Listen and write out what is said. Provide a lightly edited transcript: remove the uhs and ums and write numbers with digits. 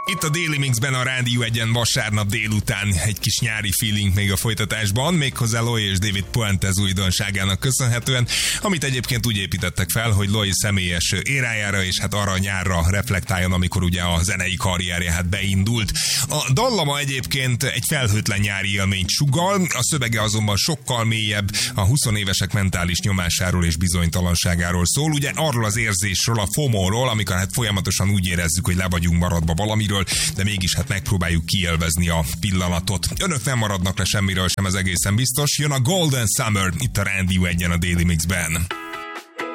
Itt a Daily Mixben a Rádió 1-en vasárnap délután egy kis nyári feeling még a folytatásban, méghozzá Loy és David Puentes újdonságának köszönhetően, amit egyébként úgy építettek fel, hogy Loy személyes érájára és hát arra a nyárra reflektáljon, amikor ugye a zenei karrierje hát beindult. A dallama egyébként egy felhőtlen nyári élményt sugall, a szövege azonban sokkal mélyebb, a 20 évesek mentális nyomásáról és bizonytalanságáról szól, ugye arról az érzésről, a FOMO-ról, amikor hát folyamatosan úgy érezzük, hogy le vagyunk maradva valamiről, de mégis hát megpróbáljuk kiélvezni a pillanatot. Önök nem maradnak le semmiről sem, ez egészen biztos. Jön a Golden Summer itt a Rádió 1-en a Daily Mixben.